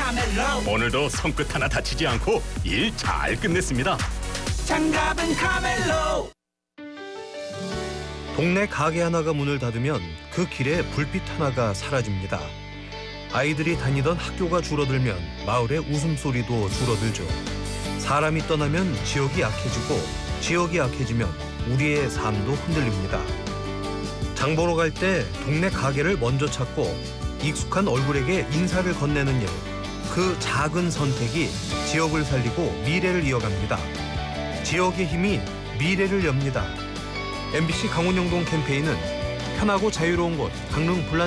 카멜로. 오늘도 손끝 하나 다치지 않고 일 잘 끝냈습니다. 장갑은 카멜로. 동네 가게 하나가 문을 닫으면 그 길에 불빛 하나가 사라집니다. 아이들이 다니던 학교가 줄어들면 마을의 웃음소리도 줄어들죠. 사람이 떠나면 지역이 약해지고 지역이 약해지면 우리의 삶도 흔들립니다. 장 보러 갈 때 동네 가게를 먼저 찾고 익숙한 얼굴에게 인사를 건네는 일. 그 작은 선택이 지역을 살리고 미래를 이어갑니다. 지역의 힘이 미래를 엽니다. MBC 강원영동 캠페인은 편하고 자유로운 곳 강릉 불란